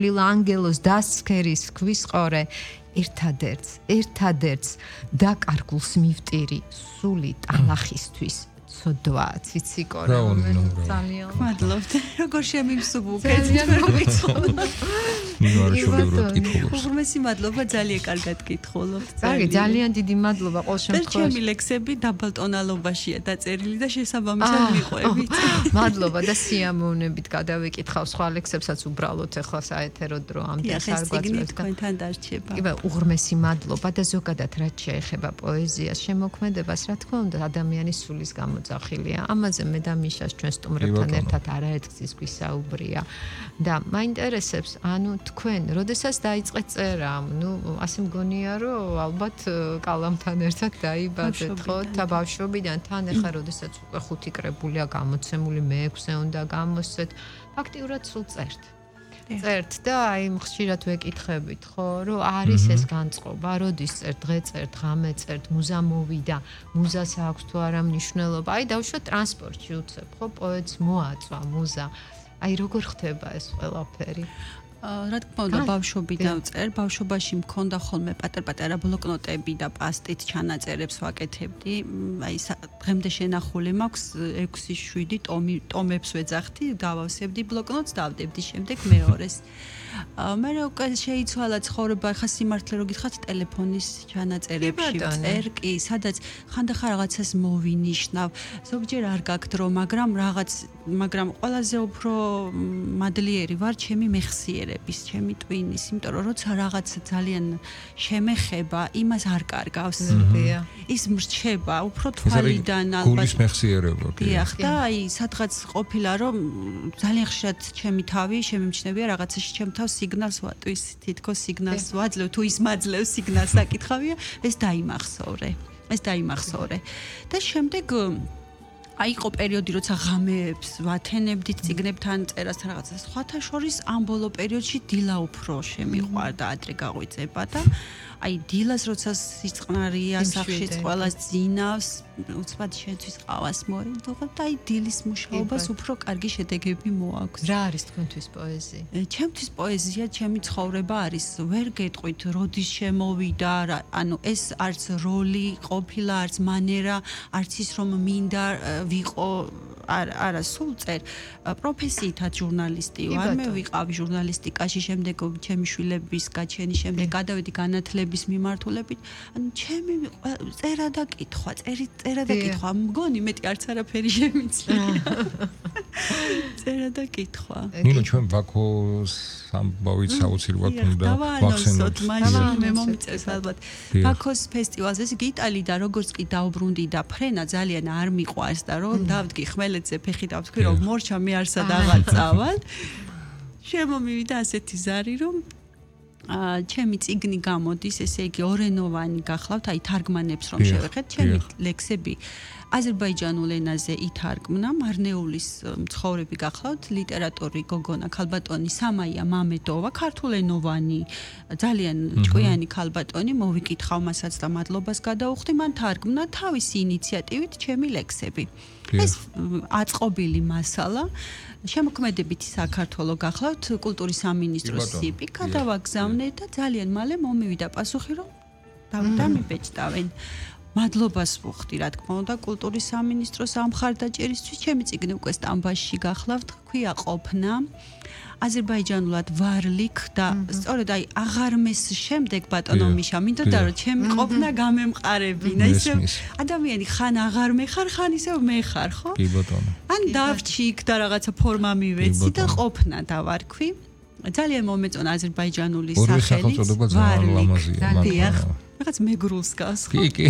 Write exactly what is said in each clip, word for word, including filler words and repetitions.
ლილანგელოს დასქერის ქვის ყორე ერთადერთ ერთადერთ დაკარგულს მივტირი სული ტალახისთვის სოდვაც იცი კორე ძალიან მადლობთ როგორ შემიმსუბუქეთ უღრმესი მადლობა ძალიან კარგად გითხულობთ კარგი ძალიან დიდი მადლობა ყოველ შემთხვევაში ჩემი ლექსები დაბალ ტონალობაშია დაწერილი და შესაბამისად მიყვებით მადლობა და სიამოვნებით გადავიკითხავ სხვა ლექსებსაც უბრალოდ ახლა საეთერო დრო ამდენ სარგვაცვლებს თქვენთან დარჩება კი უღრმესი მადლობა და ზოგადად რაც შეეხება პოეზიას შემოქმედებას რა თქმა უნდა ადამიანის სულის გამოძახილია ამაზე მე და მიშას ჩვენ სტუმრებთან ერთად არაერთგზის გვისაუბრია და მაინტერესებს ანუ თქვენ როდესაც დაიწყეთ წერა ნუ ასე მგონია რომ ალბათ კალამთან ერთად დაიბადეთ ხო და ბავშვობიდან თან ახლა როდესაც უკვე ხუთი კრებულია გამოცემული მეექვსე უნდა გამოსცეთ ფაქტიურად სულ წერთ წერთ და აი ხშირად ვეკითხებით ხო რომ არის ეს განწყობა როდის წერთ დღე წერთ ღამე წერთ მუზა მოვიდა მუზას აქვს თუ არა მნიშვნელობა აი დავუშვათ ტრანსპორტში უცებ ხო პოეტს მოაწვა მუზა აი როგორ ხდება ეს ყველაფერი რა თქმა უნდა ბავშვობიდან წერ ბავშვობაში მქონდა ხოლმე პატარ-პატარა ბლოკნოტები და პასტით ჩანაწერებს ვაკეთებდი აი დღემდე შენახული მაქვს ექვსი შვიდი ტომი ტომებს ვეძახდი გავავსებდი ბლოკნოტს დავდებდი შემდეგ მეორეს მე უკვე შეიცვალა ცხოვრება ხა სიმართლე რო გითხრათ ტელეფონის ჩანაწერებში წერ კი სადაც ხანდახან რაღაცას მოვინიშნავ ზოგჯერ არ გაქვთ რომ მაგრამ რაღაც მაგრამ ყველაზე უფრო მადლიერი ვარ ჩემი მეხსიერების ჩემი ტვინის იმიტომ რომ როცა რაღაცა ძალიან შემეხება იმას არ კარგავს ის მრჩება უფრო თვალიდან ალბათ გულის მეხსიერება კი და აი სადღაც ყოფილა რომ ძალიან ხშირად ჩემი თავი შემიმჩნევია რაღაცაში ჩემ თავს სიგნალს ვატვის თითქოს სიგნალს ვაძლევ თუ ის მაძლევ სიგნალს საკითხავია ეს დაიმახსოვრე ეს დაიმახსოვრე და შემდეგ აი იყო პერიოდი როცა ღამეებს ვათენებდით ციგნებთან წერასთან რაღაცა სხვათა შორის ამ ბოლო პერიოდში დილა უფრო შემიყვარდა ადრე გაღვიძება და აი დილას როცა სიწყნარია სახშიც ყველას ძინავს უცბად შეთვის ყავას მორიდო და აი დილის მუშაობას უფრო კარგი შედეგები მოაქვს რა არის თქვენთვის პოეზია ჩემთვის პოეზია ჩემი ცხოვრება არის ვერ გეტყვით როდის შემოვიდა ანუ ეს არც როლი ყოფილა არც მანერა არც ის რომ მინდა ვიყო არა სულ წერ პროფესიითაც ჟურნალისტი ვარ მე ვიყავი ჟურნალისტიკაში შემდეგ ჩემი შვილების გაჩენის შემდეგ გადავედი განათლების მიმართულებით ანუ ჩემი წერა და კითხვა წერი წერა და კითხვა მგონი მეტი არც არაფერი შემიძლია წერა და კითხვა ნინო ჩვენ ბაქოს ამბავით საოცირად უნდა ვახსენოთ მაშინ მე მომიწევს ალბათ ბაქოს ფესტივალზე ეს იტალია როგორც კი დაუბრუნდი და ფრენა ძალიან არ მიყვარს და რომ დავდგი ხმელეთზე ფეხი დავთქვი რომ მორჩა მე არსად აღარ წავალ შემომივიდა ასეთი ზარი რომ ჩემი წიგნი გამოდის ესე იგი ორენოვანი გახლავთ აი თარგმანებს რომ შევეხეთ ჩემი ლექსები აზერბაიჯანულ ენაზე ითარგმნა მარნეულის მცხოვრები გახლავთ ლიტერატორი გოგონა ქალბატონი სამაია მამედოვა ქართულენოვანი ძალიან ჭკვიანი ქალბატონი მოვიკითხავ მასაც და მადლობას გადაუხდი მან თარგმნა თავისი ინიციატივით ჩემი ლექსები ეს აწყობილი მასალა შემოქმედებითი საქართველო გახლავთ კულტურის სამინისტროს სიპი გადავაგზავნე და ძალიან მალე მომივიდა პასუხი რომ დამიბეჭდავენ მადლობას ვუხდი რა თქმა უნდა კულტურის სამინისტროს ამ მხარდაჭერისთვის ჩემი წიგნი უკვე სტამბაში გახლავთ ქვია ყოფნა აზერბაიჯანულად ვარლიქ და სწორედ აი აღარმეს შემდეგ ბატონო მიშა მინდოდა რომ ჩემი ყოფნა გამემყარებინა ისე ადამიანი ხან აღარმე ხარ ხან ისე მე ხარ ხო კი ბატონო ან დავრჩი იქ და რაღაცა ფორმა მივეცი და ყოფნა დავარქვი ძალიან მომეწონა აზერბაიჯანული სახელი ვარლიქ რაღაც მეგრულს გას ხო? კი, კი.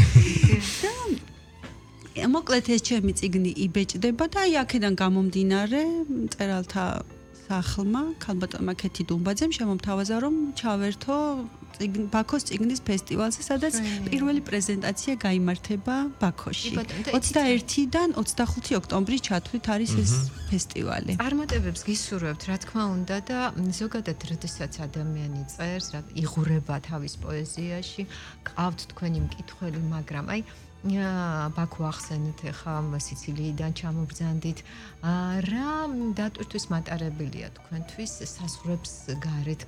და მოკლედ ეს ჩემი წიგნი იბეჭდება და აი აქედან გამომდინარე მწერალთა სახლმა, ქალბატონმა ქეთი დუმბაძემ შემომთავაზა რომ ჩავერთო ბაქოს წიგნის ფესტივალზე, სადაც პირველი პრეზენტაცია გაიმართება ბაქოში. ოცდაერთიდან ოცდახუთი ოქტომბრის ჩათვლით არის ეს ფესტივალი. წარმატებებს გისურვებთ, რა თქმა უნდა და ზოგადად როდესაც ადამიანი წერს, რა იღურება თავის პოეზიაში, ყავთ თქვენი მკითხველი, მაგრამ აი ბაქო ახსენეთ ახლა სიცილიიდან ჩამობრძანდით რა დატვირთვის მატარებელია თქვენთვის საზღვრებს გარეთ